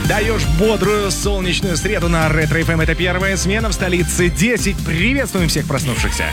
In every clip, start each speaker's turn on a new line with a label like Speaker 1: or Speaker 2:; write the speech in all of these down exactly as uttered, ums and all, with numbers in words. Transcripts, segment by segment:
Speaker 1: Даешь бодрую солнечную среду на Ретро эф эм. Это первая смена в столице десять. Приветствуем всех проснувшихся.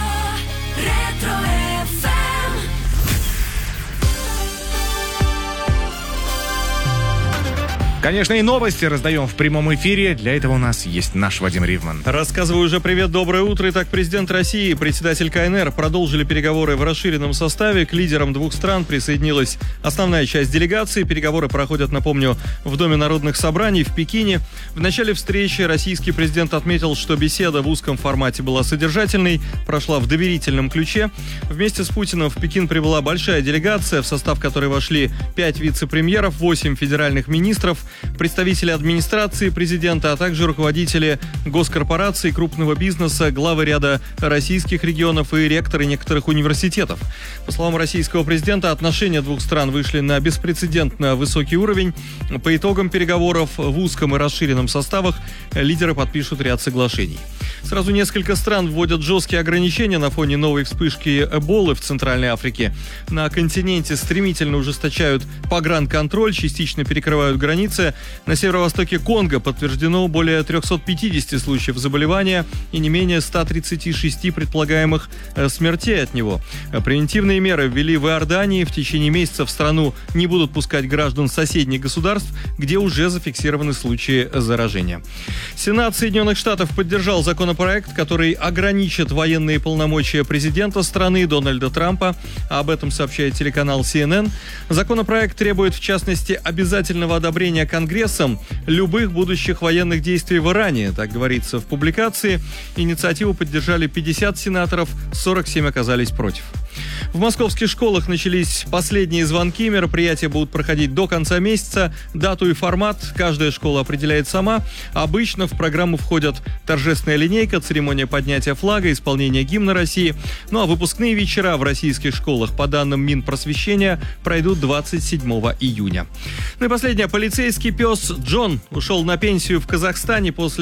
Speaker 1: Конечно, и новости раздаем в прямом эфире. Для этого у нас есть наш Вадим Ривман.
Speaker 2: Рассказываю уже привет, доброе утро. Итак, президент России и председатель ка эн эр продолжили переговоры в расширенном составе. К лидерам двух стран присоединилась основная часть делегации. Переговоры проходят, напомню, в Доме народных собраний в Пекине. В начале встречи российский президент отметил, что беседа в узком формате была содержательной, прошла в доверительном ключе. Вместе с Путиным в Пекин прибыла большая делегация, в состав которой вошли пять вице-премьеров, восемь федеральных министров, представители администрации президента, а также руководители госкорпораций, крупного бизнеса, главы ряда российских регионов и ректоры некоторых университетов. По словам российского президента, отношения двух стран вышли на беспрецедентно высокий уровень. По итогам переговоров в узком и расширенном составах лидеры подпишут ряд соглашений. Сразу несколько стран вводят жесткие ограничения на фоне новой вспышки эболы в Центральной Африке. На континенте стремительно ужесточают погранконтроль, частично перекрывают границы. На северо-востоке Конго подтверждено более триста пятьдесят случаев заболевания и не менее ста тридцати шести предполагаемых смертей от него. Превентивные меры ввели в Иордании. В течение месяца в страну не будут пускать граждан соседних государств, где уже зафиксированы случаи заражения. Сенат Соединенных Штатов поддержал законопроект, который ограничит военные полномочия президента страны Дональда Трампа. Об этом сообщает телеканал си эн эн. Законопроект требует, в частности, обязательного одобрения Конгрессом любых будущих военных действий в Иране, так говорится в публикации. Инициативу поддержали пятьдесят сенаторов, сорок семь оказались против. В московских школах начались последние звонки. Мероприятия будут проходить до конца месяца. Дату и формат каждая школа определяет сама. Обычно в программу входят торжественная линейка, церемония поднятия флага, исполнение гимна России. Ну а выпускные вечера в российских школах, по данным Минпросвещения, пройдут двадцать седьмого июня. Ну и последнее. Полицейский пес Джон ушел на пенсию в Казахстане после